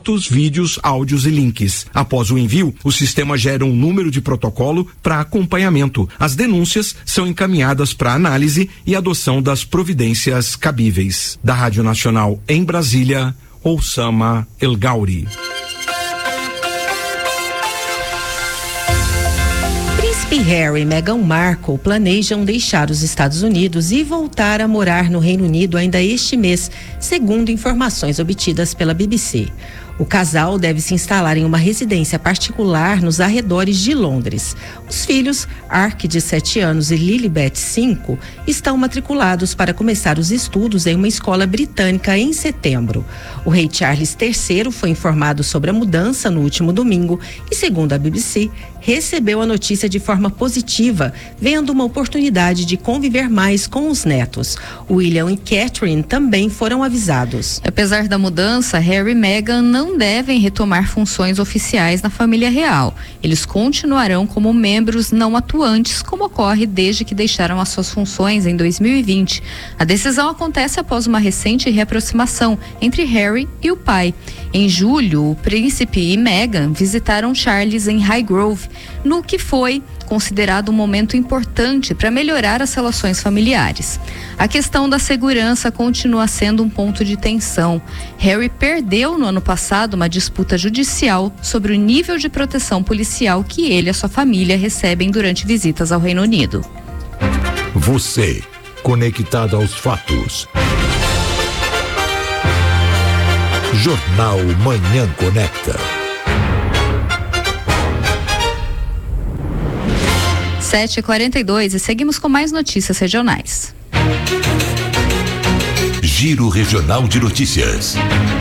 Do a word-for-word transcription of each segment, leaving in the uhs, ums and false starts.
fotos, vídeos, áudios e links. Após o envio, o sistema gera um número de protocolo para acompanhamento. As denúncias são encaminhadas para análise e adoção das providências cabíveis. Da Rádio Nacional em Brasília, Oussama El Gauri. Príncipe Harry e Meghan Markle planejam deixar os Estados Unidos e voltar a morar no Reino Unido ainda este mês, segundo informações obtidas pela B B C. O casal deve se instalar em uma residência particular nos arredores de Londres. Os filhos, Ark, de sete anos, e Lilibet, cinco, estão matriculados para começar os estudos em uma escola britânica em setembro. O rei Charles terceiro foi informado sobre a mudança no último domingo e, segundo a B B C, recebeu a notícia de forma positiva, vendo uma oportunidade de conviver mais com os netos. William e Catherine também foram avisados. Apesar da mudança, Harry e Meghan não devem retomar funções oficiais na família real. Eles continuarão como membros não atuantes, como ocorre desde que deixaram as suas funções em dois mil e vinte. A decisão acontece após uma recente reaproximação entre Harry e o pai. Em julho, o príncipe e Meghan visitaram Charles em Highgrove, no que foi considerado um momento importante para melhorar as relações familiares. A questão da segurança continua sendo um ponto de tensão. Harry perdeu no ano passado uma disputa judicial sobre o nível de proteção policial que ele e a sua família recebem durante visitas ao Reino Unido. Você, conectado aos fatos. Jornal Manhã Conecta. sete e quarenta e dois e seguimos com mais notícias regionais. Giro Regional de Notícias.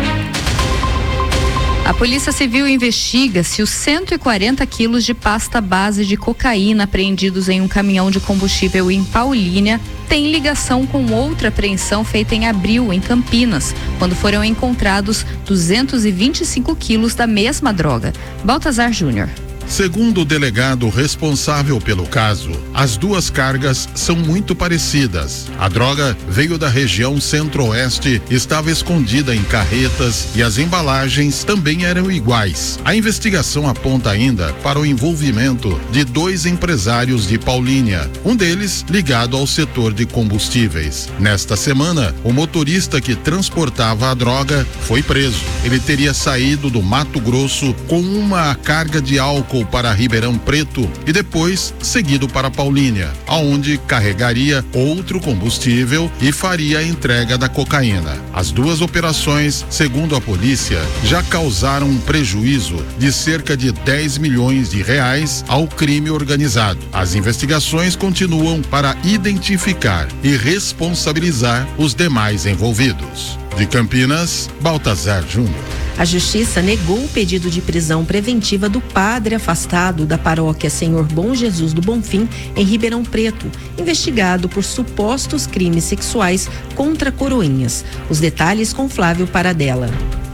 A Polícia Civil investiga se os cento e quarenta quilos de pasta base de cocaína apreendidos em um caminhão de combustível em Paulínia têm ligação com outra apreensão feita em abril, em Campinas, quando foram encontrados duzentos e vinte e cinco quilos da mesma droga. Baltazar Júnior. Segundo o delegado responsável pelo caso, as duas cargas são muito parecidas. A droga veio da região centro-oeste, estava escondida em carretas e as embalagens também eram iguais. A investigação aponta ainda para o envolvimento de dois empresários de Paulínia, um deles ligado ao setor de combustíveis. Nesta semana, o motorista que transportava a droga foi preso. Ele teria saído do Mato Grosso com uma carga de álcool para Ribeirão Preto e depois seguido para Paulínia, aonde carregaria outro combustível e faria a entrega da cocaína. As duas operações, segundo a polícia, já causaram um prejuízo de cerca de dez milhões de reais ao crime organizado. As investigações continuam para identificar e responsabilizar os demais envolvidos. De Campinas, Baltazar Júnior. A Justiça negou o pedido de prisão preventiva do padre afastado da paróquia Senhor Bom Jesus do Bonfim, em Ribeirão Preto, investigado por supostos crimes sexuais contra coroinhas. Os detalhes com Flávio Paradella.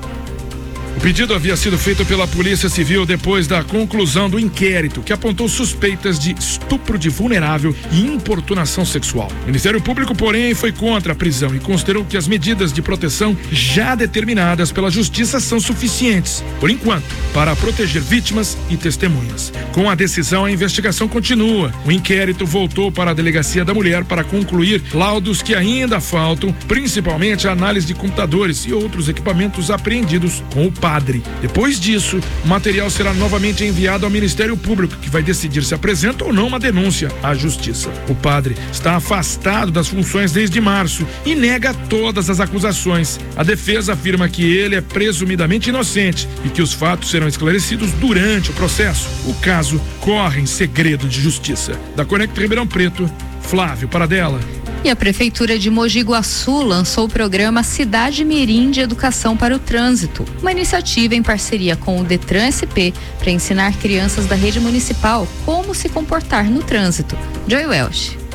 O pedido havia sido feito pela Polícia Civil depois da conclusão do inquérito que apontou suspeitas de estupro de vulnerável e importunação sexual. O Ministério Público, porém, foi contra a prisão e considerou que as medidas de proteção já determinadas pela Justiça são suficientes, por enquanto, para proteger vítimas e testemunhas. Com a decisão, a investigação continua. O inquérito voltou para a Delegacia da Mulher para concluir laudos que ainda faltam, principalmente a análise de computadores e outros equipamentos apreendidos com o padre. Depois disso, o material será novamente enviado ao Ministério Público, que vai decidir se apresenta ou não uma denúncia à Justiça. O padre está afastado das funções desde março e nega todas as acusações. A defesa afirma que ele é presumidamente inocente e que os fatos serão esclarecidos durante o processo. O caso corre em segredo de justiça. Da Conecta Ribeirão Preto, Flávio Paradella. E a Prefeitura de Mogi Guaçu lançou o programa Cidade Mirim de Educação para o Trânsito, uma iniciativa em parceria com o Detran S P para ensinar crianças da rede municipal como se comportar no trânsito. Joy Welsh.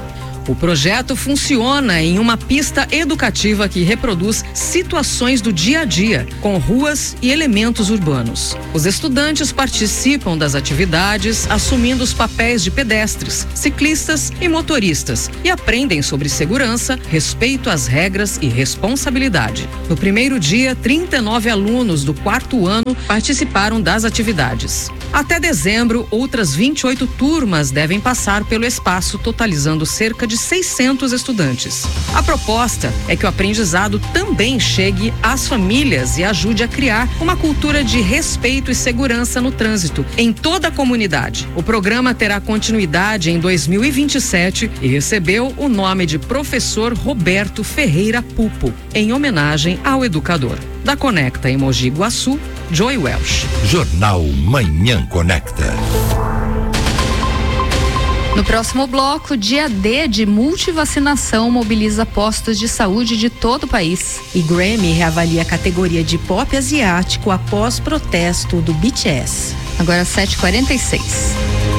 O projeto funciona em uma pista educativa que reproduz situações do dia a dia, com ruas e elementos urbanos. Os estudantes participam das atividades assumindo os papéis de pedestres, ciclistas e motoristas e aprendem sobre segurança, respeito às regras e responsabilidade. No primeiro dia, trinta e nove alunos do quarto ano participaram das atividades. Até dezembro, outras vinte e oito turmas devem passar pelo espaço, totalizando cerca de seiscentos estudantes. A proposta é que o aprendizado também chegue às famílias e ajude a criar uma cultura de respeito e segurança no trânsito em toda a comunidade. O programa terá continuidade em dois mil e vinte e sete e recebeu o nome de Professor Roberto Ferreira Pupo, em homenagem ao educador. Da Conecta em Mogi Guaçu, Joy Welsh. Jornal Manhã Conecta. No próximo bloco, dia D de multivacinação mobiliza postos de saúde de todo o país. E Grammy reavalia a categoria de pop asiático após protesto do B T S. Agora sete e quarenta e seis.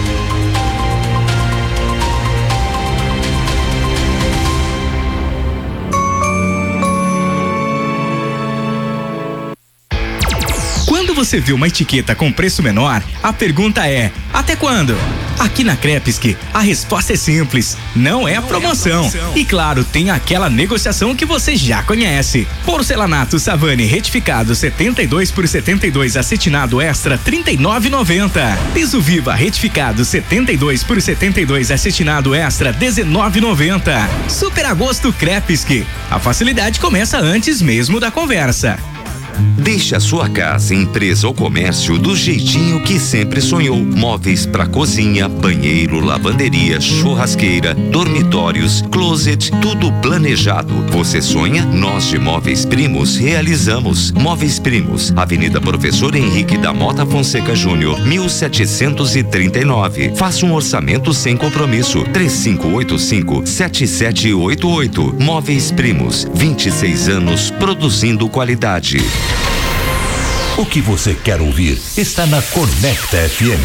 Quando você vê uma etiqueta com preço menor, a pergunta é: até quando? Aqui na Crepesque, a resposta é simples: não é promoção. E claro, tem aquela negociação que você já conhece. Porcelanato Savani retificado setenta e dois por setenta e dois acetinado extra trinta e nove e noventa. Piso Viva retificado setenta e dois por setenta e dois acetinado extra dezenove e noventa. Super Agosto Crepesque. A facilidade começa antes mesmo da conversa. Deixe a sua casa, empresa ou comércio do jeitinho que sempre sonhou. Móveis para cozinha, banheiro, lavanderia, churrasqueira, dormitórios, closet, tudo planejado. Você sonha? Nós de Móveis Primos realizamos. Móveis Primos, Avenida Professor Henrique da Mota Fonseca Júnior, mil setecentos e trinta e nove. Faça um orçamento sem compromisso. três cinco oito cinco, sete sete oito oito. Móveis Primos, vinte e seis anos produzindo qualidade. O que você quer ouvir está na Conecta F M.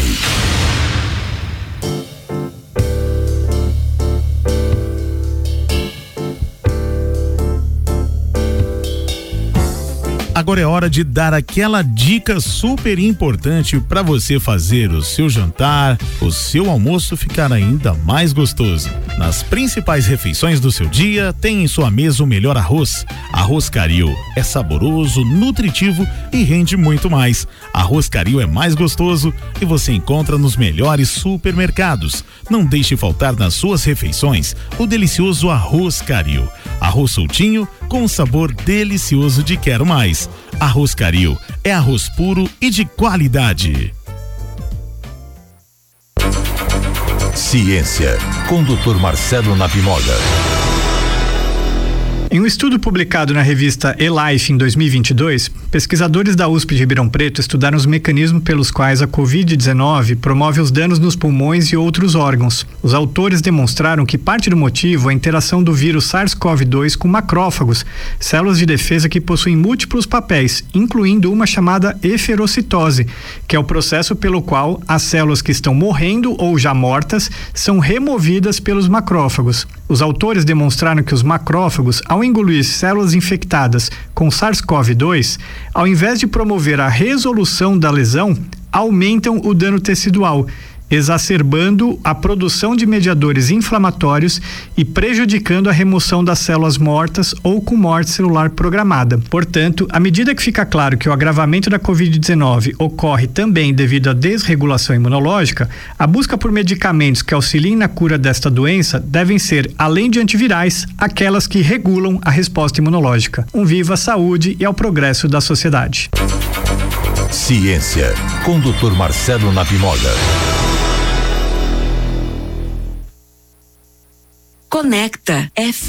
Agora é hora de dar aquela dica super importante para você fazer o seu jantar, o seu almoço ficar ainda mais gostoso. Nas principais refeições do seu dia, tem em sua mesa o melhor arroz. Arroz Caril é saboroso, nutritivo e rende muito mais. Arroz Caril é mais gostoso e você encontra nos melhores supermercados. Não deixe faltar nas suas refeições o delicioso Arroz Caril. Arroz soltinho com sabor delicioso de quero mais. Arroz Caril é arroz puro e de qualidade. Ciência, com doutor Marcelo Napimoga. Em um estudo publicado na revista eLife em dois mil e vinte e dois, pesquisadores da U S P de Ribeirão Preto estudaram os mecanismos pelos quais a covid dezenove promove os danos nos pulmões e outros órgãos. Os autores demonstraram que parte do motivo é a interação do vírus SARS-CoV dois com macrófagos, células de defesa que possuem múltiplos papéis, incluindo uma chamada eferocitose, que é o processo pelo qual as células que estão morrendo ou já mortas são removidas pelos macrófagos. Os autores demonstraram que os macrófagos, ao engolir células infectadas com SARS-CoV dois, ao invés de promover a resolução da lesão, aumentam o dano tecidual, exacerbando a produção de mediadores inflamatórios e prejudicando a remoção das células mortas ou com morte celular programada. Portanto, à medida que fica claro que o agravamento da covid dezenove ocorre também devido à desregulação imunológica, a busca por medicamentos que auxiliem na cura desta doença devem ser, além de antivirais, aquelas que regulam a resposta imunológica. Um viva à saúde e ao progresso da sociedade. Ciência, com doutor Marcelo Napimoga. Conecta F